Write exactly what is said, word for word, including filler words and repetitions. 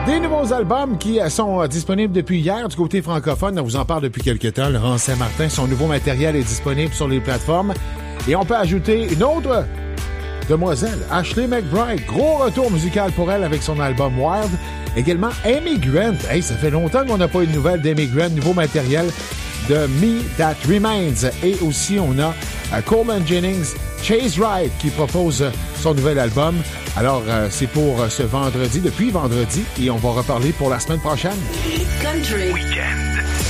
Des nouveaux albums qui sont disponibles depuis hier du côté francophone. On vous en parle depuis quelques temps. Laurent Saint-Martin, son nouveau matériel est disponible sur les plateformes. Et on peut ajouter une autre demoiselle, Ashley McBryde. Gros retour musical pour elle avec son album Wild. Également Amy Grant. Hey, ça fait longtemps qu'on n'a pas eu de nouvelles d'Amy Grant. Nouveau matériel de Me That Remains. Et aussi, on a uh, Coleman Jennings, Chase Wright qui propose uh, son nouvel album. Alors, uh, c'est pour uh, ce vendredi, depuis vendredi, et on va reparler pour la semaine prochaine. Country Weekend.